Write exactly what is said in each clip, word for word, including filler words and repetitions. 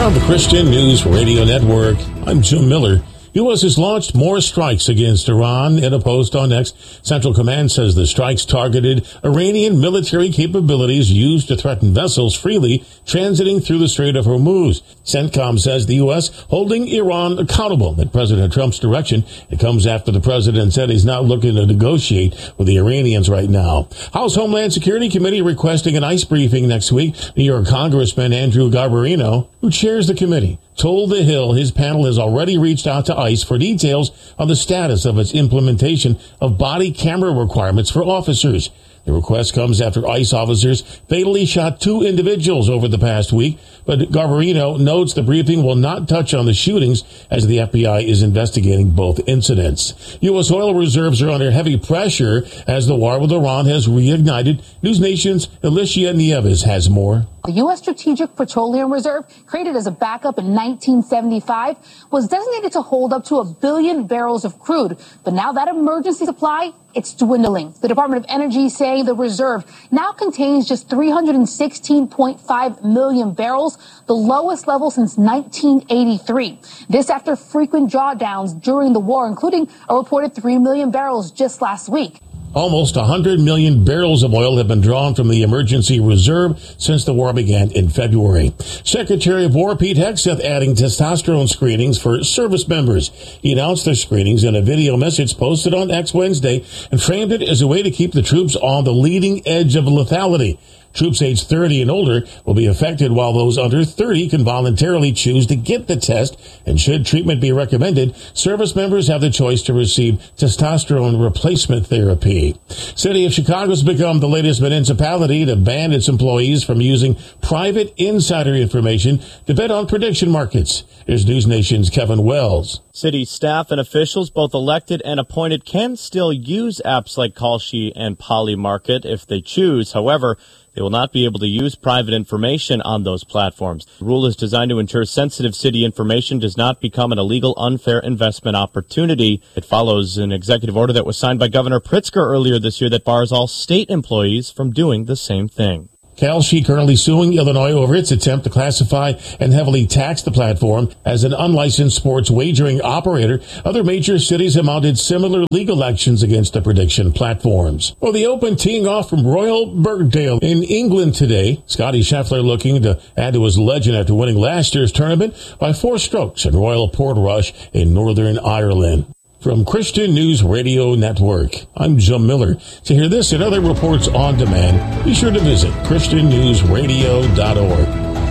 On the Christian News Radio Network, I'm Jim Miller. U S has launched more strikes against Iran. In a post on X, Central Command says the strikes targeted Iranian military capabilities used to threaten vessels freely transiting through the Strait of Hormuz. CENTCOM says the U S holding Iran accountable at President Trump's direction. It comes after the president said he's not looking to negotiate with the Iranians right now. House Homeland Security Committee requesting an ICE briefing next week. New York Congressman Andrew Garbarino, who chairs the committee, told The Hill his panel has already reached out to ICE for details on the status of its implementation of body camera requirements for officers. The request comes after ICE officers fatally shot two individuals over the past week, but Garbarino notes the briefing will not touch on the shootings as the F B I is investigating both incidents. U S oil reserves are under heavy pressure as the war with Iran has reignited. News Nation's Alicia Nieves has more. The U S Strategic Petroleum Reserve, created as a backup in nineteen seventy-five, was designated to hold up to a billion barrels of crude. But now that emergency supply, it's dwindling. The Department of Energy saying the reserve now contains just three hundred sixteen point five million barrels, the lowest level since nineteen eighty-three. This after frequent drawdowns during the war, including a reported three million barrels just last week. Almost one hundred million barrels of oil have been drawn from the emergency reserve since the war began in February. Secretary of War Pete Hegseth adding testosterone screenings for service members. He announced the screenings in a video message posted on X Wednesday and framed it as a way to keep the troops on the leading edge of lethality. Troops aged thirty and older will be affected, while those under thirty can voluntarily choose to get the test. And should treatment be recommended, service members have the choice to receive testosterone replacement therapy. City of Chicago has become the latest municipality to ban its employees from using private insider information to bet on prediction markets. Here's News Nation's Kevin Wells. City staff and officials, both elected and appointed, can still use apps like Kalshi and Polymarket if they choose. However, they will not be able to use private information on those platforms. The rule is designed to ensure sensitive city information does not become an illegal, unfair investment opportunity. It follows an executive order that was signed by Governor Pritzker earlier this year that bars all state employees from doing the same thing. Kalshi currently suing Illinois over its attempt to classify and heavily tax the platform as an unlicensed sports wagering operator. Other major cities have mounted similar legal actions against the prediction platforms. Well, the Open teeing off from Royal Birkdale in England today. Scotty Scheffler looking to add to his legend after winning last year's tournament by four strokes at Royal Portrush in Northern Ireland. From Christian News Radio Network, I'm Jim Miller. To hear this and other reports on demand, be sure to visit christian news radio dot org.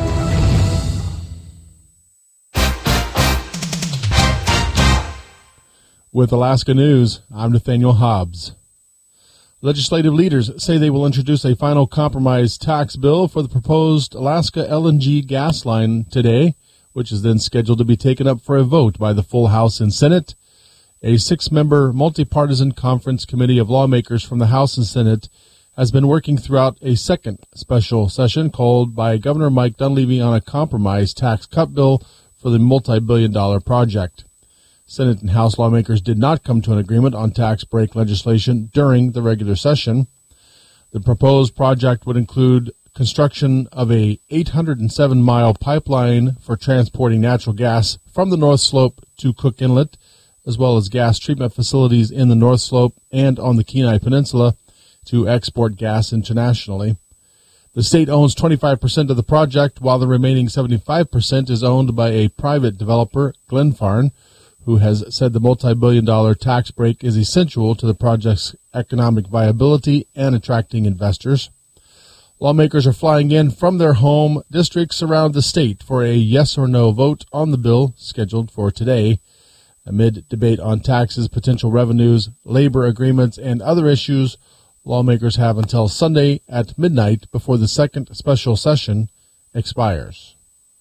With Alaska News, I'm Nathaniel Hobbs. Legislative leaders say they will introduce a final compromise tax bill for the proposed Alaska L N G gas line today, which is then scheduled to be taken up for a vote by the full House and Senate. A six-member multi-partisan conference committee of lawmakers from the House and Senate has been working throughout a second special session called by Governor Mike Dunleavy on a compromise tax cut bill for the multi-billion dollar project. Senate and House lawmakers did not come to an agreement on tax break legislation during the regular session. The proposed project would include construction of a eight hundred seven mile pipeline for transporting natural gas from the North Slope to Cook Inlet, as well as gas treatment facilities in the North Slope and on the Kenai Peninsula to export gas internationally. The state owns twenty-five percent of the project, while the remaining seventy-five percent is owned by a private developer, Glenfarne, who has said the multi-billion dollar tax break is essential to the project's economic viability and attracting investors. Lawmakers are flying in from their home districts around the state for a yes or no vote on the bill scheduled for today. Amid debate on taxes, potential revenues, labor agreements, and other issues, lawmakers have until Sunday at midnight before the second special session expires.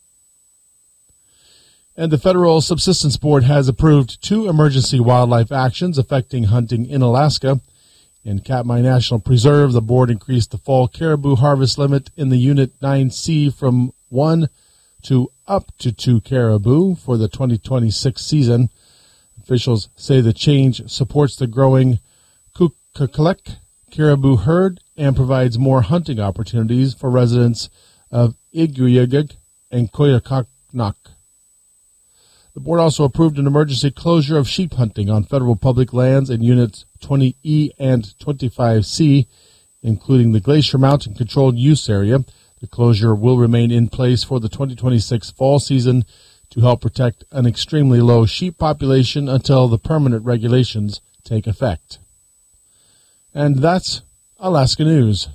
And the Federal Subsistence Board has approved two emergency wildlife actions affecting hunting in Alaska. In Katmai National Preserve, the board increased the fall caribou harvest limit in the Unit nine C from one to up to two caribou for the twenty twenty-six season. Officials say the change supports the growing Kukalek caribou herd and provides more hunting opportunities for residents of Iguyuguk and Koyukuk knock. The board also approved an emergency closure of sheep hunting on federal public lands in Units twenty E and twenty-five C, including the Glacier Mountain Controlled Use Area. The closure will remain in place for the twenty twenty-six fall season to help protect an extremely low sheep population until the permanent regulations take effect. And that's Alaska News.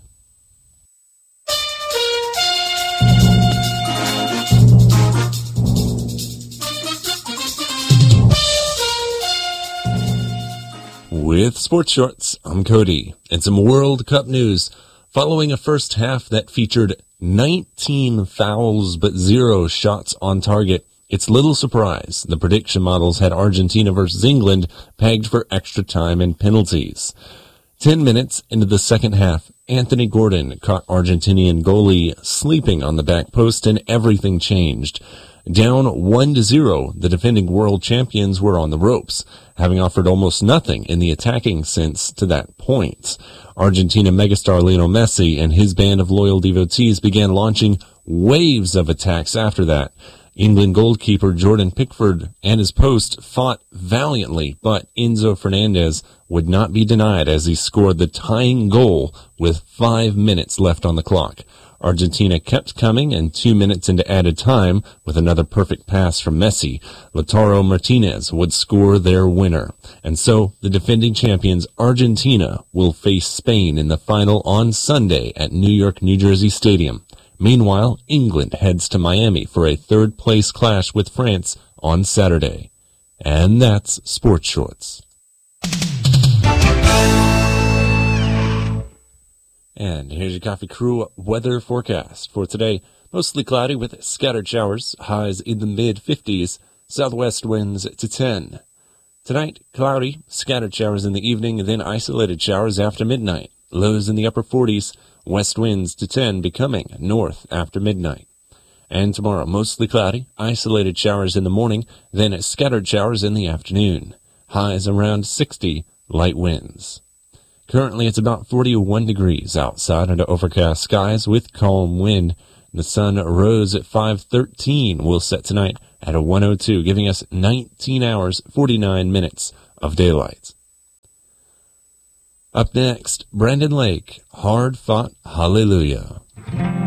With Sports Shorts, I'm Cody, and some World Cup news. Following a first half that featured nineteen fouls but zero shots on target, it's little surprise the prediction models had Argentina versus England pegged for extra time and penalties. Ten minutes into the second half, Anthony Gordon caught Argentinian goalie sleeping on the back post and everything changed. Down one to zero, the defending world champions were on the ropes, having offered almost nothing in the attacking sense to that point. Argentina megastar Lionel Messi and his band of loyal devotees began launching waves of attacks after that. England goalkeeper Jordan Pickford and his post fought valiantly, but Enzo Fernandez would not be denied as he scored the tying goal with five minutes left on the clock. Argentina kept coming, and two minutes into added time, with another perfect pass from Messi, Lautaro Martinez would score their winner. And so, the defending champions Argentina will face Spain in the final on Sunday at New York, New Jersey Stadium. Meanwhile, England heads to Miami for a third-place clash with France on Saturday. And that's Sports Shorts. And here's your Coffee Crew weather forecast for today. Mostly cloudy with scattered showers, highs in the mid-fifties, southwest winds to ten. Tonight, cloudy, scattered showers in the evening, then isolated showers after midnight. Lows in the upper forties, west winds to ten, becoming north after midnight. And tomorrow, mostly cloudy, isolated showers in the morning, then scattered showers in the afternoon. Highs around sixty, light winds. Currently, it's about forty-one degrees outside under overcast skies with calm wind. The sun rose at five thirteen, will set tonight at a one oh two, giving us nineteen hours, forty-nine minutes of daylight. Up next, Brandon Lake, Hard Fought Hallelujah.